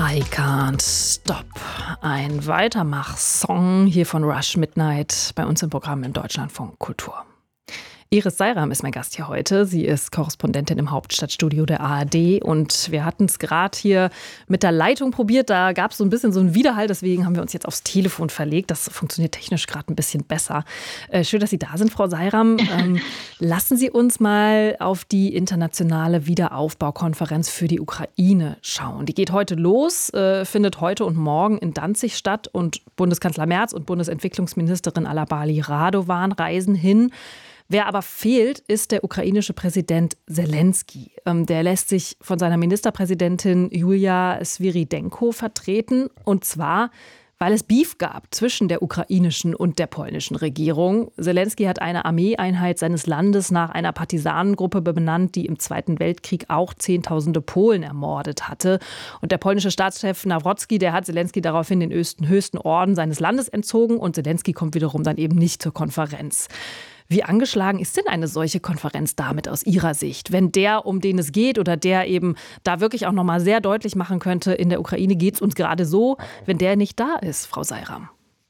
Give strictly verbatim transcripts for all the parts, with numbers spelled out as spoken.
I Can't Stop. Ein Weitermach-Song hier von Rush Midnight bei uns im Programm im Deutschlandfunk Kultur. Iris Seiram ist mein Gast hier heute. Sie ist Korrespondentin im Hauptstadtstudio der A R D und wir hatten es gerade hier mit der Leitung probiert. Da gab es so ein bisschen so einen Widerhall, deswegen haben wir uns jetzt aufs Telefon verlegt. Das funktioniert technisch gerade ein bisschen besser. Äh, schön, dass Sie da sind, Frau Seiram. Ähm, lassen Sie uns mal auf die internationale Wiederaufbaukonferenz für die Ukraine schauen. Die geht heute los, äh, findet heute und morgen in Danzig statt und Bundeskanzler Merz und Bundesentwicklungsministerin Alabali Radovan reisen hin. Wer aber fehlt, ist der ukrainische Präsident Selenskyj. Der lässt sich von seiner Ministerpräsidentin Julia Swirydenko vertreten. Und zwar, weil es Beef gab zwischen der ukrainischen und der polnischen Regierung. Selenskyj hat eine Armeeeinheit seines Landes nach einer Partisanengruppe benannt, die im Zweiten Weltkrieg auch Zehntausende Polen ermordet hatte. Und der polnische Staatschef Nawrocki, der hat Selenskyj daraufhin den höchsten, höchsten Orden seines Landes entzogen. Und Selenskyj kommt wiederum dann eben nicht zur Konferenz. Wie angeschlagen ist denn eine solche Konferenz damit aus Ihrer Sicht? Wenn der, um den es geht oder der eben da wirklich auch noch mal sehr deutlich machen könnte, in der Ukraine geht es uns gerade so, wenn der nicht da ist, Frau Seiram?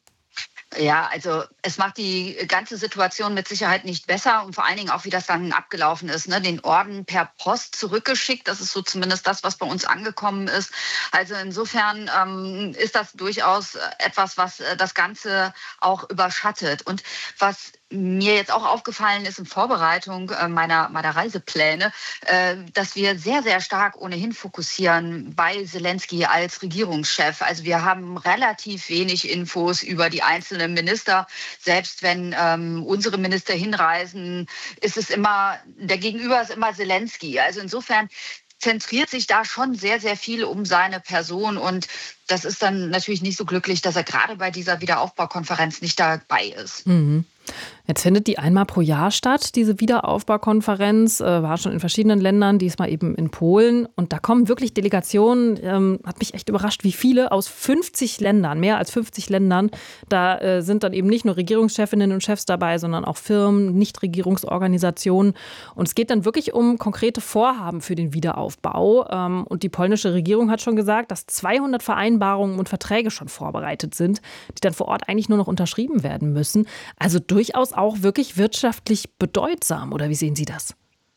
Ja, also es macht die ganze Situation mit Sicherheit nicht besser und vor allen Dingen auch, wie das dann abgelaufen ist. Ne? Den Orden per Post zurückgeschickt, das ist so zumindest das, was bei uns angekommen ist. Also insofern ähm, ist das durchaus etwas, was äh, das Ganze auch überschattet. Und was mir jetzt auch aufgefallen ist in Vorbereitung äh, meiner, meiner Reisepläne, äh, dass wir sehr, sehr stark ohnehin fokussieren bei Selenskyj als Regierungschef. Also wir haben relativ wenig Infos über die einzelnen Minister. Selbst wenn ähm, unsere Minister hinreisen, ist es immer, der Gegenüber ist immer Selenskyj. Also insofern zentriert sich da schon sehr, sehr viel um seine Person und das ist dann natürlich nicht so glücklich, dass er gerade bei dieser Wiederaufbaukonferenz nicht dabei ist. Mhm. Jetzt findet die einmal pro Jahr statt, diese Wiederaufbaukonferenz, äh, war schon in verschiedenen Ländern, diesmal eben in Polen. Und da kommen wirklich Delegationen, ähm, hat mich echt überrascht, wie viele aus fünfzig Ländern, mehr als fünfzig Ländern. Da äh, sind dann eben nicht nur Regierungschefinnen und Chefs dabei, sondern auch Firmen, Nichtregierungsorganisationen. Und es geht dann wirklich um konkrete Vorhaben für den Wiederaufbau. Ähm, und die polnische Regierung hat schon gesagt, dass zweihundert Vereinbarungen und Verträge schon vorbereitet sind, die dann vor Ort eigentlich nur noch unterschrieben werden müssen. Also durchaus auch wirklich wirtschaftlich bedeutsam, oder wie sehen Sie das?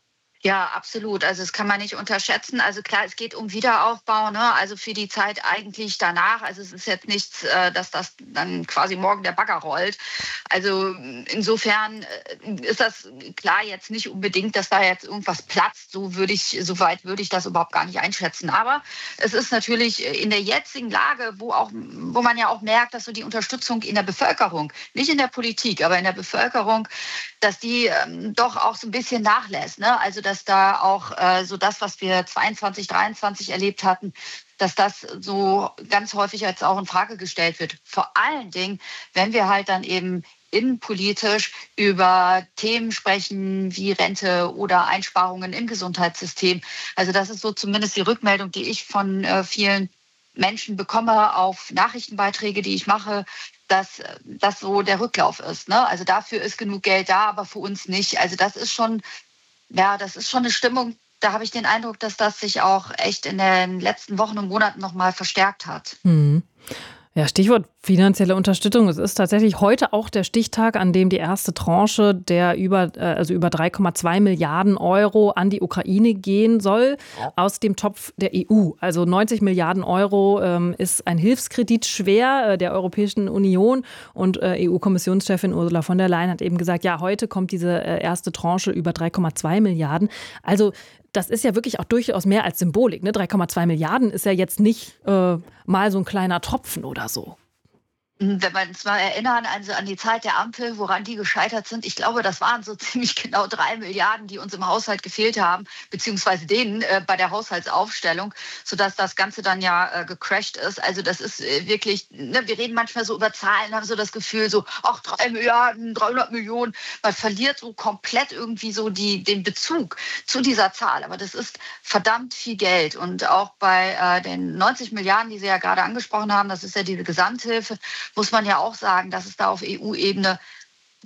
Ja, absolut. Also das kann man nicht unterschätzen. Also klar, es geht um Wiederaufbau, ne? Also für die Zeit eigentlich danach. Also es ist jetzt nichts, dass das dann quasi morgen der Bagger rollt. Also insofern ist das klar jetzt nicht unbedingt, dass da jetzt irgendwas platzt. So würde ich, so weit würde ich das überhaupt gar nicht einschätzen. Aber es ist natürlich in der jetzigen Lage, wo auch, wo man ja auch merkt, dass so die Unterstützung in der Bevölkerung, nicht in der Politik, aber in der Bevölkerung, dass die ähm, doch auch so ein bisschen nachlässt, ne? Also dass da auch äh, so das, was wir zweiundzwanzig, dreiundzwanzig erlebt hatten, dass das so ganz häufig jetzt auch in Frage gestellt wird. Vor allen Dingen, wenn wir halt dann eben innenpolitisch über Themen sprechen wie Rente oder Einsparungen im Gesundheitssystem. Also das ist so zumindest die Rückmeldung, die ich von äh, vielen Menschen bekomme auf Nachrichtenbeiträge, die ich mache, dass das so der Rücklauf ist, ne? Also dafür ist genug Geld da, aber für uns nicht. Also das ist schon, ja, das ist schon eine Stimmung, da habe ich den Eindruck, dass das sich auch echt in den letzten Wochen und Monaten noch mal verstärkt hat. Mhm. Ja, Stichwort finanzielle Unterstützung. Es ist tatsächlich heute auch der Stichtag, an dem die erste Tranche der über, also über drei Komma zwei Milliarden Euro an die Ukraine gehen soll, aus dem Topf der E U. Also neunzig Milliarden Euro ähm, ist ein Hilfskredit schwer äh, der Europäischen Union. Und äh, E U-Kommissionschefin Ursula von der Leyen hat eben gesagt, ja, heute kommt diese äh, erste Tranche über drei Komma zwei Milliarden. Also das ist ja wirklich auch durchaus mehr als Symbolik. Ne? drei Komma zwei Milliarden ist ja jetzt nicht äh, mal so ein kleiner Tropfen oder so. Wenn wir uns mal erinnern, also an die Zeit der Ampel, woran die gescheitert sind, ich glaube, das waren so ziemlich genau drei Milliarden, die uns im Haushalt gefehlt haben, beziehungsweise denen äh, bei der Haushaltsaufstellung, sodass das Ganze dann ja äh, gecrashed ist. Also das ist äh, wirklich, ne, wir reden manchmal so über Zahlen, haben so das Gefühl, so, ach, drei Milliarden, dreihundert Millionen, man verliert so komplett irgendwie so die, den Bezug zu dieser Zahl. Aber das ist verdammt viel Geld. Und auch bei äh, den neunzig Milliarden, die Sie ja gerade angesprochen haben, das ist ja diese Gesamthilfe, muss man ja auch sagen, dass es da auf E U-Ebene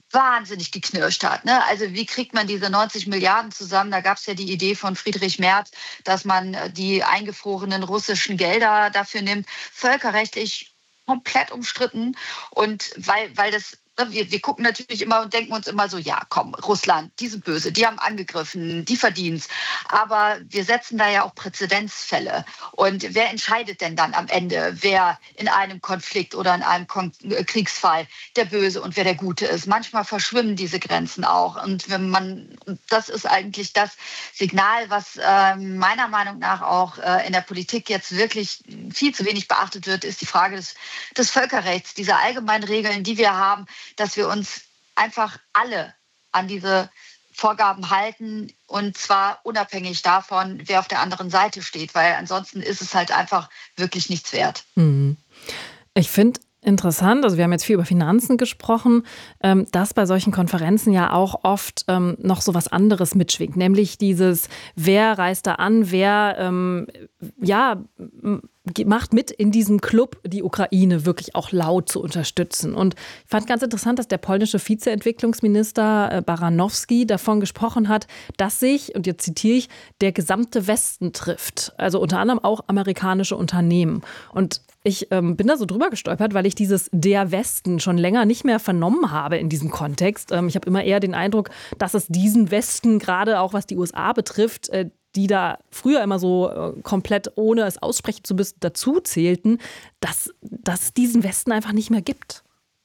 wahnsinnig geknirscht hat. Ne? Also wie kriegt man diese neunzig Milliarden zusammen? Da gab es ja die Idee von Friedrich Merz, dass man die eingefrorenen russischen Gelder dafür nimmt. Völkerrechtlich komplett umstritten. Und weil, weil das Wir, wir gucken natürlich immer und denken uns immer so, ja komm, Russland, die sind böse, die haben angegriffen, die verdienen's. Aber wir setzen da ja auch Präzedenzfälle. Und wer entscheidet denn dann am Ende, wer in einem Konflikt oder in einem Kon- Kriegsfall der Böse und wer der Gute ist? Manchmal verschwimmen diese Grenzen auch. Und wenn man, das ist eigentlich das Signal, was äh, meiner Meinung nach auch äh, in der Politik jetzt wirklich viel zu wenig beachtet wird, ist die Frage des, des Völkerrechts, dieser allgemeinen Regeln, die wir haben, dass wir uns einfach alle an diese Vorgaben halten und zwar unabhängig davon, wer auf der anderen Seite steht, weil ansonsten ist es halt einfach wirklich nichts wert. Mhm. Ich finde interessant, also wir haben jetzt viel über Finanzen gesprochen, ähm, dass bei solchen Konferenzen ja auch oft ähm, noch so was anderes mitschwingt, nämlich dieses, wer reist da an, wer ähm, ja, macht mit in diesem Club, die Ukraine wirklich auch laut zu unterstützen. Und ich fand ganz interessant, dass der polnische Vizeentwicklungsminister äh, Baranowski davon gesprochen hat, dass sich, und jetzt zitiere ich, der gesamte Westen trifft. Also unter anderem auch amerikanische Unternehmen. Und ich ähm, bin da so drüber gestolpert, weil ich dieses der Westen schon länger nicht mehr vernommen habe in diesem Kontext. Ähm, ich habe immer eher den Eindruck, dass es diesen Westen, gerade auch was die U S A betrifft, äh, die da früher immer so äh, komplett, ohne es aussprechen zu müssen, dazu zählten, dass, dass es diesen Westen einfach nicht mehr gibt.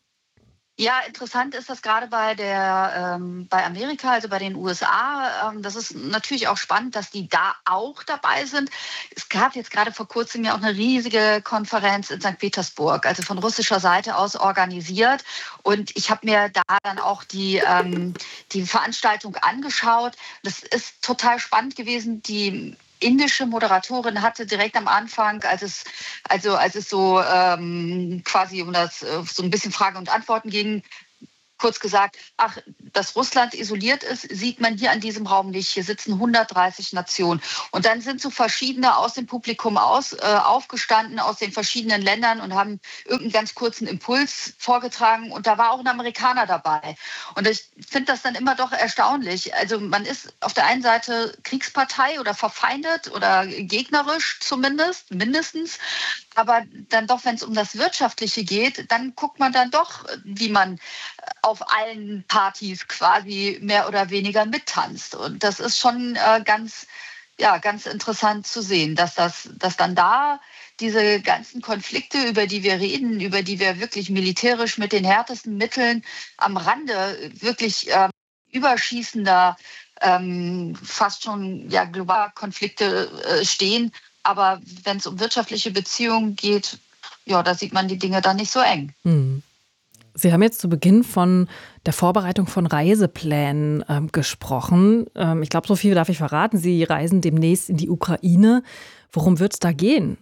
Ja, interessant ist das gerade bei der ähm, bei Amerika, also bei den U S A. Ähm, das ist natürlich auch spannend, dass die da auch dabei sind. Es gab jetzt gerade vor kurzem ja auch eine riesige Konferenz in Sankt Petersburg, also von russischer Seite aus organisiert. Und ich habe mir da dann auch die, ähm, die Veranstaltung angeschaut. Das ist total spannend gewesen. Die indische Moderatorin hatte direkt am Anfang, als es, also als es so ähm, quasi um das so ein bisschen Frage und Antworten ging, kurz gesagt, ach, dass Russland isoliert ist, sieht man hier an diesem Raum nicht. Hier sitzen hundertdreißig Nationen. Und dann sind so verschiedene aus dem Publikum aus, äh, aufgestanden, aus den verschiedenen Ländern und haben irgendeinen ganz kurzen Impuls vorgetragen. Und da war auch ein Amerikaner dabei. Und ich finde das dann immer doch erstaunlich. Also man ist auf der einen Seite Kriegspartei oder verfeindet oder gegnerisch zumindest, mindestens. Aber dann doch, wenn es um das Wirtschaftliche geht, dann guckt man dann doch, wie man auf allen Partys quasi mehr oder weniger mittanzt. Und das ist schon äh, ganz, ja, ganz interessant zu sehen, dass das, dass dann da diese ganzen Konflikte, über die wir reden, über die wir wirklich militärisch mit den härtesten Mitteln am Rande wirklich äh, überschießender, ähm, fast schon ja, globaler Konflikte äh, stehen. Aber wenn es um wirtschaftliche Beziehungen geht, ja, da sieht man die Dinge dann nicht so eng. Hm. Sie haben jetzt zu Beginn von der Vorbereitung von Reiseplänen ähm, gesprochen. Ähm, ich glaube, so viel darf ich verraten. Sie reisen demnächst in die Ukraine. Worum wird es da gehen?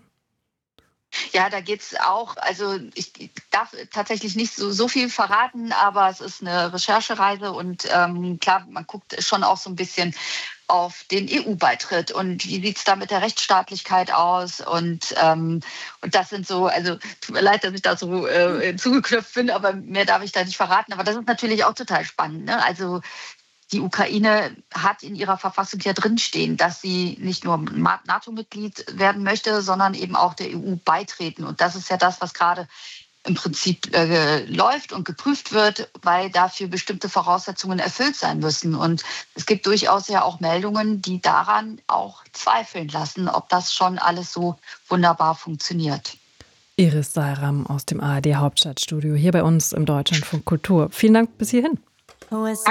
Ja, da geht's auch, also ich darf tatsächlich nicht so, so viel verraten, aber es ist eine Recherchereise und ähm, klar, man guckt schon auch so ein bisschen auf den E U-Beitritt und wie sieht's da mit der Rechtsstaatlichkeit aus und, ähm, und das sind so, also tut mir leid, dass ich da so äh, zugeknöpft bin, aber mehr darf ich da nicht verraten, aber das ist natürlich auch total spannend, ne? Also die Ukraine hat in ihrer Verfassung ja drinstehen, dass sie nicht nur NATO-Mitglied werden möchte, sondern eben auch der E U beitreten. Und das ist ja das, was gerade im Prinzip äh, läuft und geprüft wird, weil dafür bestimmte Voraussetzungen erfüllt sein müssen. Und es gibt durchaus ja auch Meldungen, die daran auch zweifeln lassen, ob das schon alles so wunderbar funktioniert. Iris Seiram aus dem A R D Hauptstadtstudio hier bei uns im Deutschlandfunk Kultur. Vielen Dank bis hierhin.